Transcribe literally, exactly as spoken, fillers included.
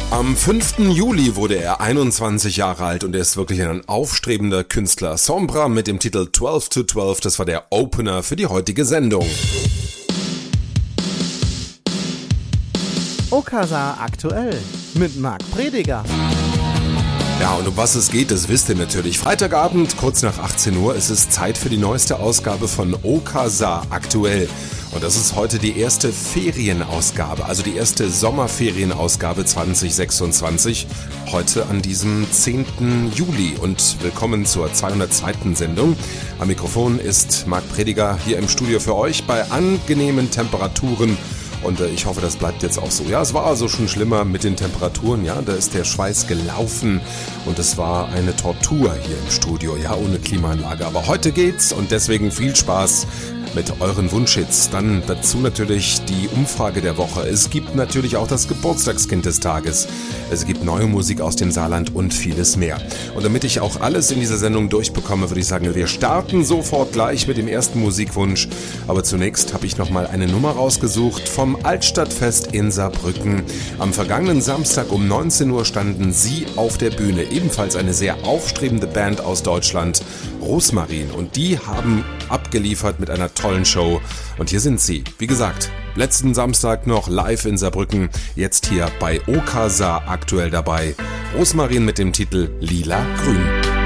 Am fünften Juli wurde er einundzwanzig Jahre alt und er ist wirklich ein aufstrebender Künstler. Sombra mit dem Titel zwölf to zwölf, das war der Opener für die heutige Sendung. Okasa aktuell mit Marc Prediger. Ja, und um was es geht, das wisst ihr natürlich. Freitagabend, kurz nach achtzehn Uhr, ist es Zeit für die neueste Ausgabe von Okasa aktuell. Und das ist heute die erste Ferienausgabe, also die erste Sommerferienausgabe zwanzig sechsundzwanzig, heute an diesem zehnten Juli. Und willkommen zur zweihundertzweiten Sendung. Am Mikrofon ist Marc Prediger hier im Studio für euch bei angenehmen Temperaturen. Und äh, ich hoffe, das bleibt jetzt auch so. Ja, es war also schon schlimmer mit den Temperaturen, ja, da ist der Schweiß gelaufen und es war eine Tortur hier im Studio, ja, ohne Klimaanlage. Aber heute geht's und deswegen viel Spaß mit euren Wunschhits. Dann dazu natürlich die Umfrage der Woche. Es gibt natürlich auch das Geburtstagskind des Tages. Es gibt neue Musik aus dem Saarland und vieles mehr. Und damit ich auch alles in dieser Sendung durchbekomme, würde ich sagen, wir starten sofort gleich mit dem ersten Musikwunsch. Aber zunächst habe ich nochmal eine Nummer rausgesucht vom Altstadtfest in Saarbrücken. Am vergangenen Samstag um neunzehn Uhr standen sie auf der Bühne. Ebenfalls eine sehr aufstrebende Band aus Deutschland, Rosmarin. Und die haben abgeliefert mit einer tollen Show. Und hier sind sie. Wie gesagt, letzten Samstag noch live in Saarbrücken. Jetzt hier bei Okasa aktuell dabei. Rosmarin mit dem Titel Lila Grün.